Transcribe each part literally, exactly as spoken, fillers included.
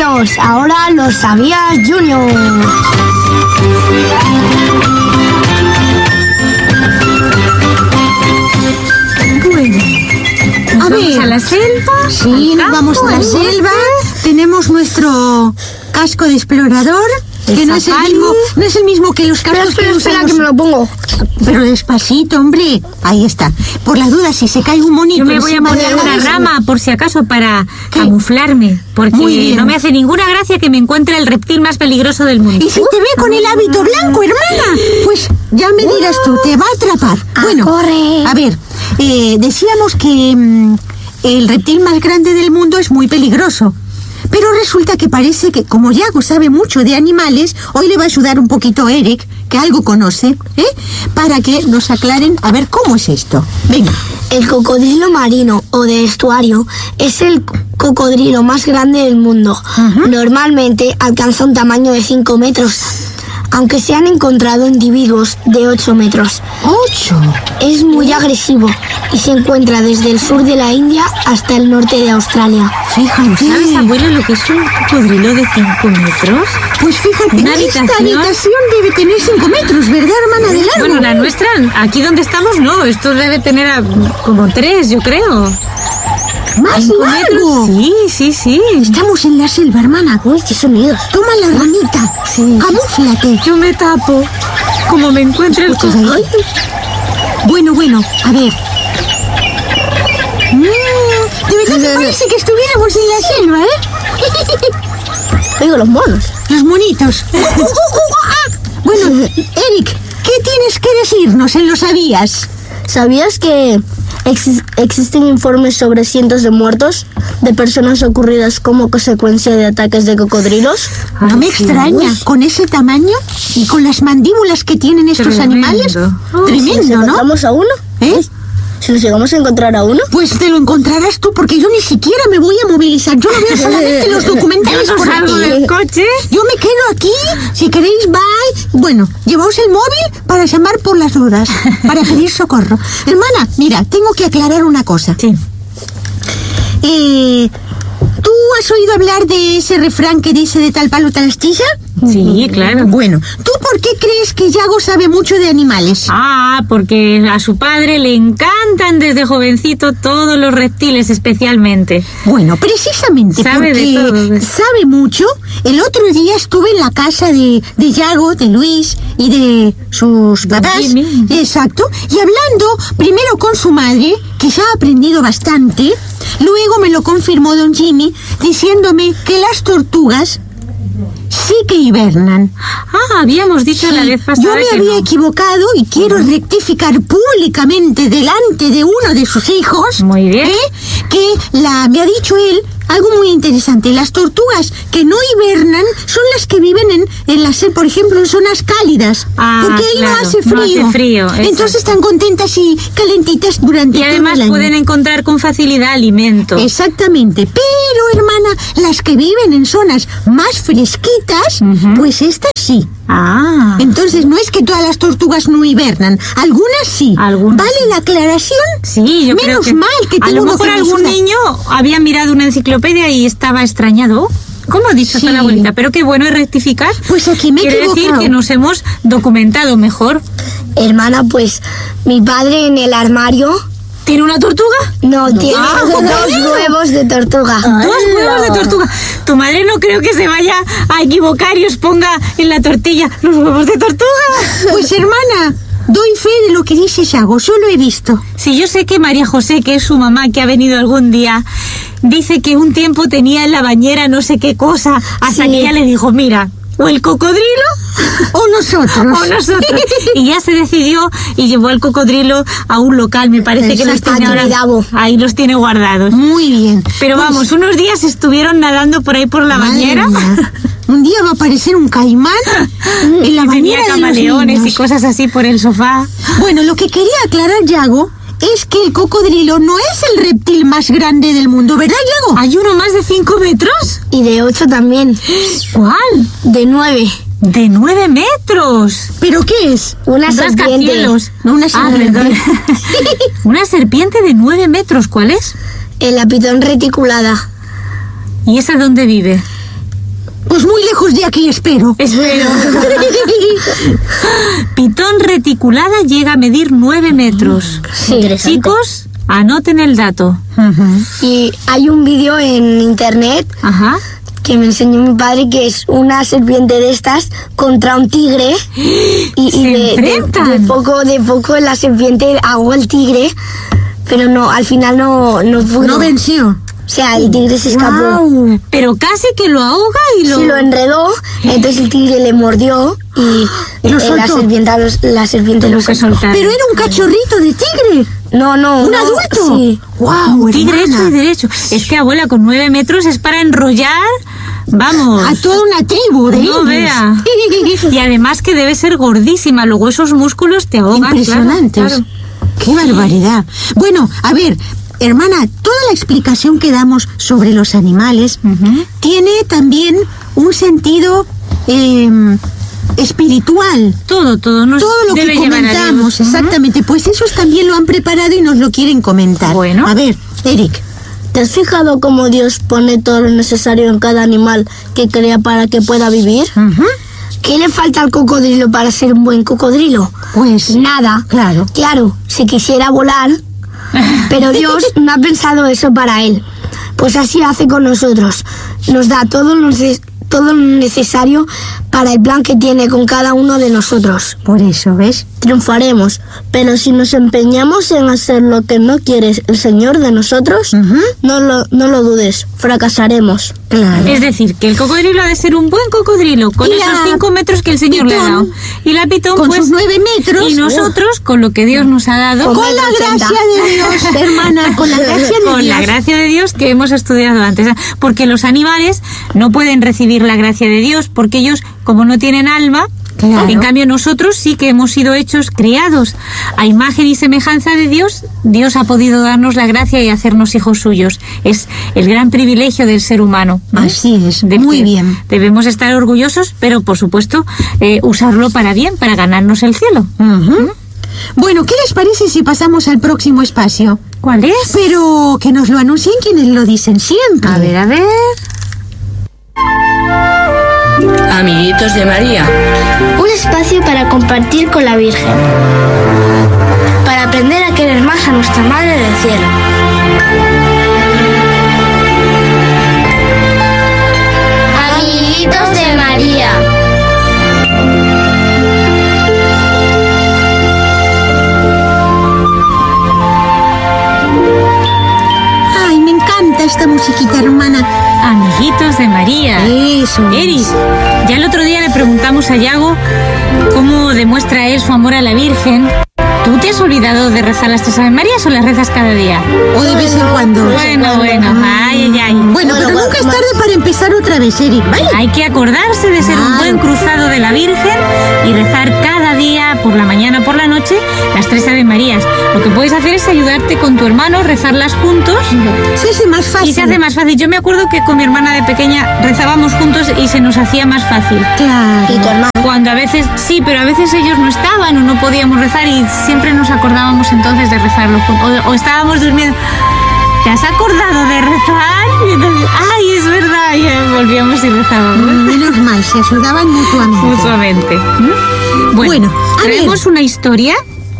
Bienvenidos, ahora lo sabías, Junior. Bueno, ¿nos A vamos ver. a la selva? Sí, al nos vamos campo, a la al selva. bosque. Tenemos nuestro casco de explorador, El que no es el safari. mismo, no es el mismo que los Espera, cascos espera, que espera, usamos. que me lo pongo. Pero despacito, hombre. Ahí está. Por las dudas, si se cae un monito. Yo me voy a encima poner de la una cabeza. rama por si acaso para ¿Qué? camuflarme, porque Muy bien. no me hace ninguna gracia que me encuentre el reptil más peligroso del mundo. Y si te ve con el hábito blanco, hermana, pues ya me dirás tú, te va a atrapar. Bueno, corre. a ver, eh, decíamos que mm, el reptil más grande del mundo es muy peligroso. Pero resulta que parece que, como Yago sabe mucho de animales, hoy le va a ayudar un poquito Eric, que algo conoce, ¿eh? Para que nos aclaren a ver cómo es esto. Venga. El cocodrilo marino o de estuario es el cocodrilo más grande del mundo. Normalmente alcanza un tamaño de cinco metros, aunque se han encontrado individuos de ocho metros. ¡Ocho! Es muy agresivo y se encuentra desde el sur de la India hasta el norte de Australia. Fíjate. ¿Sabes, abuelo, lo que es un cocodrilo de cinco metros? Pues fíjate, Una esta habitación. habitación debe tener cinco metros, ¿verdad, hermana de largo? Bueno, la nuestra, aquí donde estamos, no. Esto debe tener a- como tres, yo creo. ¡Más ¿Cinco largo! metros? Sí, sí, sí. Estamos en la selva, hermana. Uy, qué sonidos. Toma la ramita. Sí. Camúflate. Yo me tapo. Como me encuentre el ¿Escuchas ahí? cocodrilo. Bueno, bueno, a ver. Mm, de verdad que parece que estuviéramos en la selva, ¿eh? Oigo los monos. Los monitos. Bueno, Eric, ¿qué tienes que decirnos en Lo Sabías? ¿Sabías que exis- existen informes sobre cientos de muertos de personas ocurridas como consecuencia de ataques de cocodrilos? No me Ay, sí. extraña, con ese tamaño y con las mandíbulas que tienen estos Tremendo. animales. Oh, ¿Si Tremendo, ¿no? encontramos a uno? ¿Eh? Si nos llegamos a encontrar a uno. Pues te lo encontrarás tú, porque yo ni siquiera me voy a movilizar. Yo no veo solamente los documentales Yo no por salgo aquí. del coche. Yo me quedo aquí, si queréis, bye. Bueno, llevaos el móvil para llamar por las dudas, para pedir socorro. Hermana, mira, tengo que aclarar una cosa. Sí. Eh, ¿Tú has oído hablar de ese refrán que dice de tal palo tal astilla? Sí, claro. Bueno, ¿tú por qué crees que Yago sabe mucho de animales? Ah, porque a su padre le encantan desde jovencito todos los reptiles especialmente. Bueno, precisamente Sabe porque de todo. sabe mucho. El otro día estuve en la casa de, de Yago, de Luis y de sus Don papás. Jimmy. Exacto. Y hablando primero con su madre, que ya ha aprendido bastante, luego me lo confirmó don Jimmy diciéndome que las tortugas sí que hibernan. Ah, habíamos dicho la Sí, vez pasada yo me que había no. equivocado y quiero rectificar públicamente delante de uno de sus hijos. Muy bien. ¿eh? Que la, me ha dicho él algo muy interesante. Las tortugas que no hibernan son las que viven en, en las, por ejemplo, en zonas cálidas. Ah, porque ahí claro, no hace no frío. hace frío, exacto. Entonces están contentas y calentitas durante Y todo además el año. pueden encontrar con facilidad alimento. Exactamente, pero hermana, las que viven en zonas más fresquitas, Ujú. pues estas sí. Ah. Entonces no es que todas las tortugas no hibernan, algunas sí. Algunas ¿Vale sí. la aclaración? Sí, yo creo Menos que mal que a tengo lo uno mejor que me algún ayuda. niño había mirado una enciclopedia y estaba extrañado. ¿Cómo ha dicho Sí. hasta la abuelita? Pero qué bueno es rectificar. Pues aquí me he Quiere decir equivocado. que nos hemos documentado mejor. Hermana, pues mi padre en el armario ¿Tiene una tortuga? no, tiene Ah, dos cocodrilo. huevos de tortuga. Dos huevos de tortuga. Tu madre no creo que se vaya a equivocar y os ponga en la tortilla los huevos de tortuga. Pues hermana, doy fe de lo que dice Yago, yo lo he visto. Sí, yo sé que María José, que es su mamá, que ha venido algún día, dice que un tiempo tenía en la bañera no sé qué cosa, hasta Sí. que ella le dijo, mira, o el cocodrilo O nosotros. o nosotros. Y ya se decidió y llevó al cocodrilo a un local, me parece que los Exacto, tiene ahora, Tibidabo. ahí los tiene guardados. Muy bien. Pero Pues, vamos, unos días estuvieron nadando por ahí por la madre bañera. mía, un día va a aparecer un caimán en la Y tenía bañera de los camaleones y niños. cosas así por el sofá. Bueno, lo que quería aclarar, Yago, es que el cocodrilo no es el reptil más grande del mundo, ¿verdad, Yago? ¿Hay uno más de cinco metros? Y de ocho también. ¿Cuál? De nueve. De nueve metros. ¿Pero qué es? Una serpiente. Rascacielos. No, una Ah, serpiente. perdón. Una serpiente de nueve metros, ¿cuál es? En la pitón reticulada. ¿Y esa dónde vive? Pues muy lejos de aquí, espero. Espero. Pitón reticulada llega a medir nueve metros. Sí. Chicos, anoten el dato. Uh-huh. Y hay un vídeo en internet Ajá. que me enseñó mi padre, que es una serpiente de estas contra un tigre y, y Se de, de, enfrentan. de poco de poco la serpiente ahogó al tigre, pero no, al final no, no pudo. No venció. O sea, el tigre se escapó. Guau. Pero casi que lo ahoga y lo... Sí, lo enredó, entonces el tigre le mordió y, Y lo eh, la soltó. serpiente, los- la serpiente lo Tuvo que soltó. soltar. Pero era un cachorrito de tigre. No, no. ¿Un no, adulto? Sí. ¡Guau, Tigre hecho hermana! y derecho. Es que, abuela, con nueve metros es para enrollar... Vamos. A toda una tribu de No indios. vea. Y además que debe ser gordísima. Luego esos músculos te ahogan. Impresionantes. Claro, ¡Qué barbaridad! Bueno, a ver, hermana, toda la explicación que damos sobre los animales Ujú. tiene también un sentido eh, espiritual. Todo, todo. Nos Todo lo debe que llevar a Dios. comentamos, Ujú. exactamente, pues esos también lo han preparado y nos lo quieren comentar. Bueno. A ver, Eric. ¿Te has fijado cómo Dios pone todo lo necesario en cada animal que crea para que pueda vivir? Ujú. ¿Qué le falta al cocodrilo para ser un buen cocodrilo? Pues Nada. claro. Claro, si quisiera volar, pero Dios no ha pensado eso para él. Pues así hace con nosotros. Nos da todo lo, neces- todo lo necesario para el plan que tiene con cada uno de nosotros. Por eso, ¿ves? Triunfaremos, pero si nos empeñamos en hacer lo que no quiere el Señor de nosotros, Ujú. no lo, no lo dudes, fracasaremos. Claro. Es decir, que el cocodrilo ha de ser un buen cocodrilo, con Y esos la cinco metros que el Señor le ha pitón, dado. Y la pitón, con pues... sus nueve metros. Y nosotros, con lo que Dios nos ha dado... Con Con la metro ochenta. gracia de Dios, hermana, con la gracia de con Dios. la gracia de Dios que hemos estudiado antes. Porque los animales no pueden recibir la gracia de Dios porque ellos, como no tienen alma, Claro. en cambio nosotros sí que hemos sido hechos, criados a imagen y semejanza de Dios. Dios ha podido darnos la gracia y hacernos hijos suyos. Es el gran privilegio del ser humano. ¿no? Así es, Del muy que bien. Debemos estar orgullosos, pero por supuesto eh, usarlo para bien, para ganarnos el cielo. Ujú. Bueno, ¿qué les parece si pasamos al próximo espacio? ¿Cuál es? Pero que nos lo anuncien quienes lo dicen siempre. A ver, a ver. Amiguitos de María. Un espacio para compartir con la Virgen, para aprender a querer más a nuestra Madre del Cielo. Amiguitos de María. Ay, me encanta esta musiquita, hermana. Amiguitos de María. Eso es. Eric, ya el otro día le preguntamos a Yago cómo demuestra él su amor a la Virgen. ¿Tú te has olvidado de rezar las tres Ave Marías o las rezas cada día? O de vez en cuando. Bueno, bueno, ay, ay, ay. Bueno, pero nunca es tarde para empezar otra vez, Eric, ¿vale? Hay que acordarse de ser un Claro. buen cruzado de la Virgen y rezar cada día, por la mañana o por la noche, las tres Ave Marías. Lo que puedes hacer es ayudarte con tu hermano, rezarlas juntos. Se hace más fácil. Y se hace más fácil. Yo me acuerdo que con mi hermana de pequeña rezábamos juntos y se nos hacía más fácil. Claro. Y tu hermano. Cuando a veces, sí, pero a veces ellos no estaban o no podíamos rezar y siempre nos acordábamos entonces de rezarlo. O, o estábamos durmiendo. ¿Te has acordado de rezar? Y entonces, ay, es verdad. Y eh, volvíamos y rezábamos. Menos mal, se ayudaban mutuamente. Mutuamente. ¿Mm? Bueno, Bueno, a traemos una historia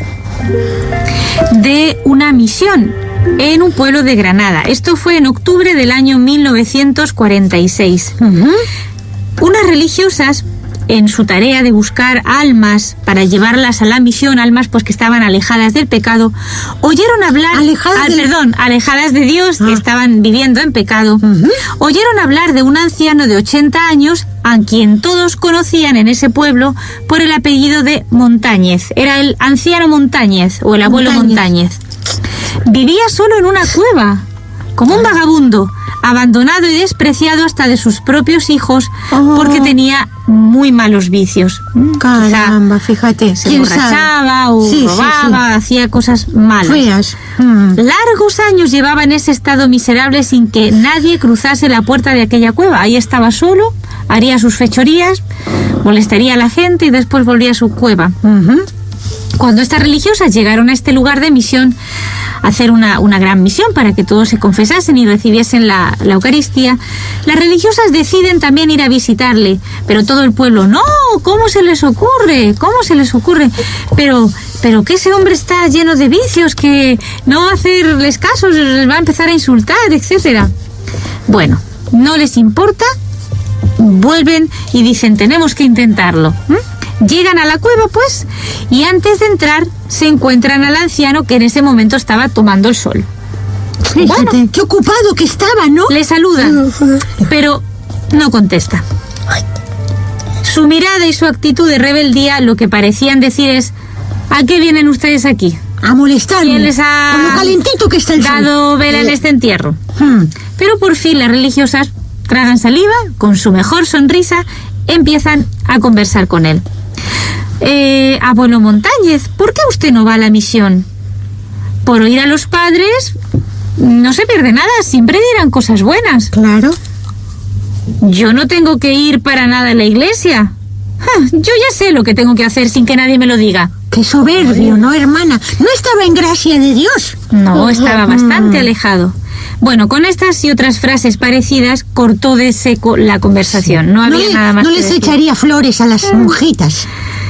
de una misión en un pueblo de Granada. Esto fue en octubre del año mil novecientos cuarenta y seis. Ujú. Unas religiosas, en su tarea de buscar almas para llevarlas a la misión, almas pues que estaban alejadas del pecado, oyeron hablar, Alejadas ah, del- perdón, alejadas de Dios, Ah. que estaban viviendo en pecado, Ujú. oyeron hablar de un anciano de ochenta años a quien todos conocían en ese pueblo por el apellido de Montañez. Era el anciano Montañez o el abuelo Montañez. Montañez. Vivía solo en una cueva, como un vagabundo, abandonado y despreciado hasta de sus propios hijos, Oh. porque tenía muy malos vicios. Caramba, fíjate. Se ¿quién sabe? emborrachaba o Sí, sí, robaba, hacía cosas malas. Feas. Mm. Largos años llevaba en ese estado miserable sin que nadie cruzase la puerta de aquella cueva. Ahí estaba solo, haría sus fechorías, molestaría a la gente y después volvía a su cueva. Ujú. Cuando estas religiosas llegaron a este lugar de misión, hacer una, una gran misión para que todos se confesasen y recibiesen la, la Eucaristía, las religiosas deciden también ir a visitarle, pero todo el pueblo, no, ¿cómo se les ocurre? ¿Cómo se les ocurre? Pero, pero que ese hombre está lleno de vicios, que no va a hacerles caso, les va a empezar a insultar, etcétera. Bueno, no les importa, vuelven y dicen, tenemos que intentarlo. ¿Mm? Llegan a la cueva, pues, y antes de entrar se encuentran al anciano que en ese momento estaba tomando el sol. Fíjate, bueno, qué ocupado que estaba, ¿no? Le saludan, pero no contesta. Su mirada y su actitud de rebeldía lo que parecían decir es, ¿a qué vienen ustedes aquí? A molestarme. ¿Quién les ha con lo calentito que está el sol? dado vela en este entierro? Hmm. Pero por fin las religiosas tragan saliva, con su mejor sonrisa, empiezan a conversar con él. Eh, abuelo Montañez, ¿por qué usted no va a la misión? Por oír a los padres no se pierde nada, siempre dirán cosas buenas. Claro. Yo no tengo que ir para nada a la iglesia. Ah, yo ya sé lo que tengo que hacer sin que nadie me lo diga. Qué soberbio, ¿no, hermana? No estaba en gracia de Dios. No, estaba bastante alejado. Bueno, con estas y otras frases parecidas cortó de seco la conversación. No había no le, nada más no que les decir. echaría flores a las monjitas.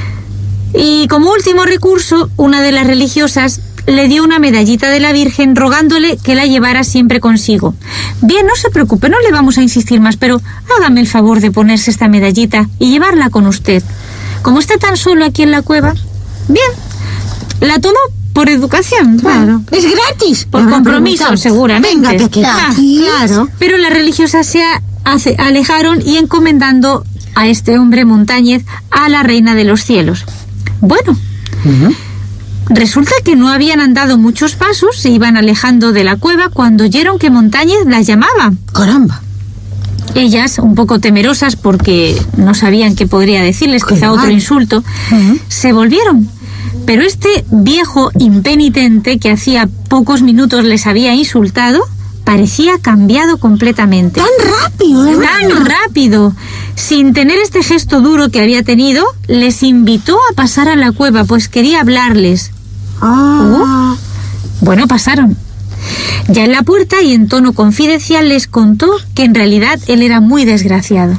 Y como último recurso, una de las religiosas le dio una medallita de la Virgen rogándole que la llevara siempre consigo. Bien, no se preocupe, no le vamos a insistir más, pero hágame el favor de ponerse esta medallita y llevarla con usted. Como está tan solo aquí en la cueva, bien, la tomó por educación. Claro. Es gratis. Por compromiso, seguramente. Venga, que aquí. Ah, claro. Pero las religiosas se hace, alejaron y encomendando a este hombre Montañez a la Reina de los Cielos. Bueno, uh-huh. Resulta que no habían andado muchos pasos, se iban alejando de la cueva cuando oyeron que Montañez las llamaba. ¡Caramba! Ellas, un poco temerosas porque no sabían qué podría decirles, quizá Claro. otro insulto, uh-huh. se volvieron. Pero este viejo impenitente que hacía pocos minutos les había insultado, parecía cambiado completamente. ¡Tan rápido, hermana! Tan rápido. Sin tener este gesto duro que había tenido, les invitó a pasar a la cueva, pues quería hablarles. Ah. Uh, bueno, pasaron. Ya en la puerta y en tono confidencial les contó que en realidad él era muy desgraciado.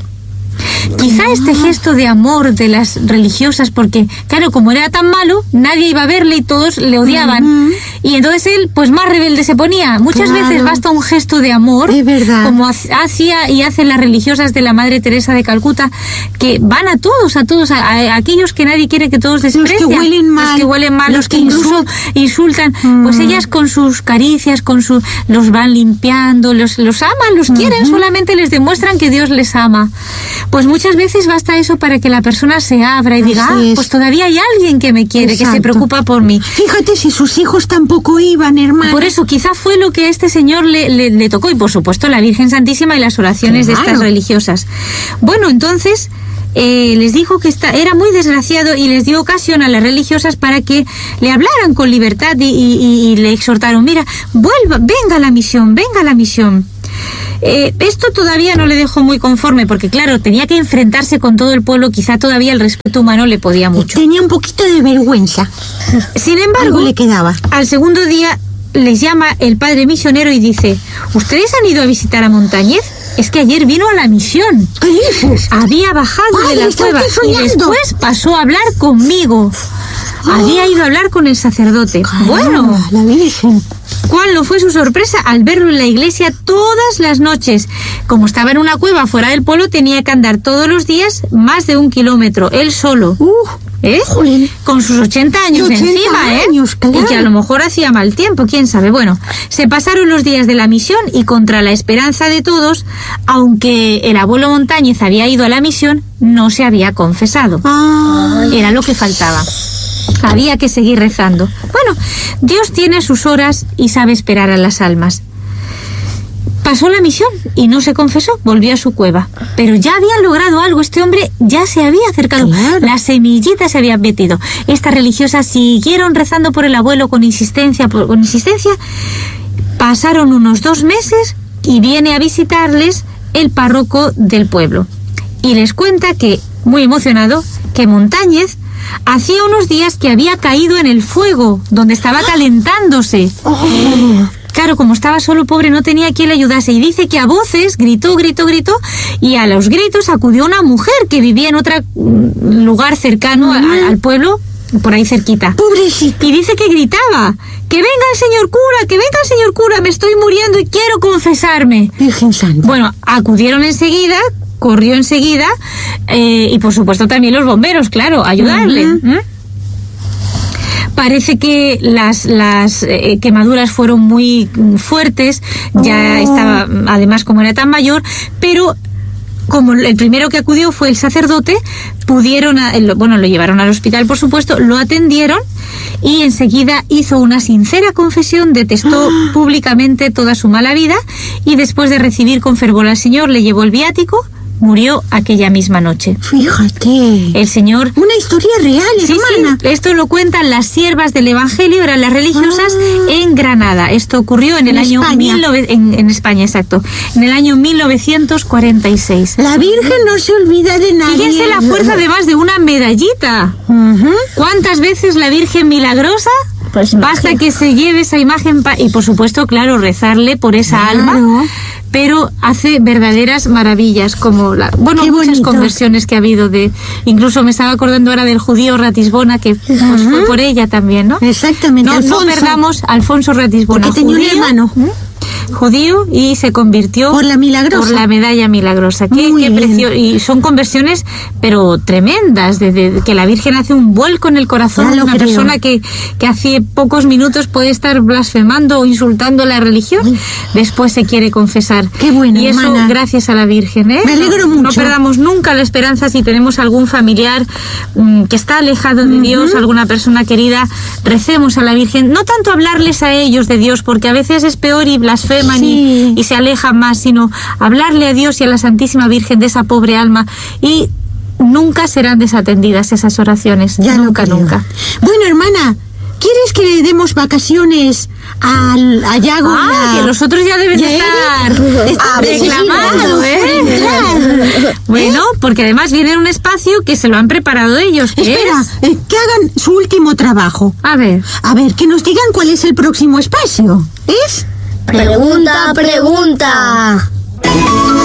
Quizá este gesto de amor de las religiosas, porque claro, como era tan malo, nadie iba a verle y todos le odiaban. Uh-huh. Y entonces él, pues más rebelde se ponía. Muchas claro. veces basta un gesto de amor, es verdad. Como hacía y hacen las religiosas de la Madre Teresa de Calcuta, que van a todos, a todos, a, a aquellos que nadie quiere que todos desprecian. Los que huelen mal. Los que huelen mal, los, los que, que incluso insultan. Uh-huh. Pues ellas con sus caricias, con su, los van limpiando, los, los aman, los uh-huh. quieren, solamente les demuestran que Dios les ama. Pues muchas veces basta eso para que la persona se abra y Así diga, ah, pues todavía hay alguien que me quiere, Exacto. que se preocupa por mí. Fíjate si sus hijos tampoco iban, hermano. Por eso quizá fue lo que a este señor le, le, le tocó, y por supuesto la Virgen Santísima y las oraciones claro. de estas religiosas. Bueno, entonces eh, les dijo que esta, era muy desgraciado y les dio ocasión a las religiosas para que le hablaran con libertad y, y, y le exhortaron, mira, vuelva, venga a la misión, venga a la misión. Eh, esto todavía no le dejó muy conforme porque claro, tenía que enfrentarse con todo el pueblo, quizá todavía el respeto humano le podía mucho. Tenía un poquito de vergüenza. Sin embargo, algo le quedaba. Al segundo día les llama el padre misionero y dice, ¿ustedes han ido a visitar a Montañez? Es que ayer vino a la misión. ¿Qué dices? Había bajado Padre, de la cueva y después pasó a hablar conmigo. Había ido a hablar con el sacerdote. Caramba, bueno, la Virgen. ¿Cuál no fue su sorpresa al verlo en la iglesia todas las noches? Como estaba en una cueva fuera del pueblo, tenía que andar todos los días más de un kilómetro, él solo. Uh, ¿Eh? Jolín. Con sus ochenta años ochenta encima, años, ¿eh? Claro. Y que a lo mejor hacía mal tiempo, quién sabe. Bueno, se pasaron los días de la misión y contra la esperanza de todos, aunque el abuelo Montañez había ido a la misión, no se había confesado. Ay. Era lo que faltaba. Había que seguir rezando. Bueno, Dios tiene sus horas y sabe esperar a las almas. Pasó la misión y no se confesó, volvió a su cueva. Pero ya habían logrado algo, este hombre ya se había acercado, claro. Las semillitas se habían metido. Estas religiosas siguieron rezando por el abuelo con insistencia, por, con insistencia. Pasaron unos dos meses y viene a visitarles el párroco del pueblo. Y les cuenta que, muy emocionado, que Montañez hacía unos días que había caído en el fuego, donde estaba calentándose. Oh. Claro, como estaba solo, pobre, no tenía quien le ayudase. Y dice que a voces gritó, gritó, gritó, y a los gritos acudió una mujer que vivía en otro lugar cercano a, a, al pueblo, por ahí cerquita. Pobrecita. Y dice que gritaba, que venga el señor cura, que venga el señor cura, me estoy muriendo y quiero confesarme. Virgen Santa. Bueno, acudieron enseguida, corrió enseguida, eh, y por supuesto también los bomberos, claro, a ayudarle. Uh-huh. ¿Mm? Parece que las, las eh, quemaduras fueron muy fuertes, ya Oh. estaba, además como era tan mayor, pero como el primero que acudió fue el sacerdote, pudieron, a, lo, bueno, lo llevaron al hospital, por supuesto, lo atendieron y enseguida hizo una sincera confesión, detestó públicamente toda su mala vida y después de recibir con fervor al Señor le llevó el viático, murió aquella misma noche. Fíjate. El Señor... Una historia real, Sí, hermana. sí, esto lo cuentan las siervas del Evangelio, eran las religiosas Ah. en Granada. Esto ocurrió en el En año... España. mil nove- en, en España, exacto. En el año mil novecientos cuarenta y seis. La Virgen no se olvida de nadie. Fíjense la fuerza además de una medallita. Ujú. ¿Cuántas veces la Virgen milagrosa? Pues Basta imagina. que se lleve esa imagen pa- y por supuesto, claro, rezarle por esa Claro. alma, pero hace verdaderas maravillas como la, bueno, Qué muchas bonito. conversiones que ha habido de, incluso me estaba acordando ahora del judío Ratisbona que pues, Ajá. fue por ella también, ¿no? Exactamente. No, no Alfonso. perdamos Alfonso Ratisbona, Porque tenía un judío, hermano. ¿m? judío y se convirtió Por la milagrosa. por la medalla milagrosa. Qué, Muy qué bien. precio- y son conversiones pero tremendas, desde que la Virgen hace un vuelco en el corazón Ya de lo una creo. persona que, que hace pocos minutos puede estar blasfemando o insultando la religión, después se quiere confesar. Qué bueno, y eso hermana. gracias a la Virgen, ¿eh? Me alegro No- No mucho. perdamos nunca la esperanza si tenemos algún familiar mm, que está alejado de Dios, alguna persona querida, recemos a la Virgen, no tanto hablarles a ellos de Dios, porque a veces es peor y blasfeman Sí. y, y se alejan más, sino hablarle a Dios y a la Santísima Virgen de esa pobre alma y nunca serán desatendidas esas oraciones, Ya lo nunca, creo. nunca. Bueno, hermana, ¿quieres que le demos vacaciones al, a Yago? Ah, la- que los otros ya deben Ya de Eric. estar Está reclamando, desesperado ¿eh? por entrar. Bueno, porque además viene un espacio que se lo han preparado ellos. ¿Qué Espera, es? eh, que hagan su último trabajo. A ver. A ver, que nos digan cuál es el próximo espacio. ¿Es? Pregunta, pregunta.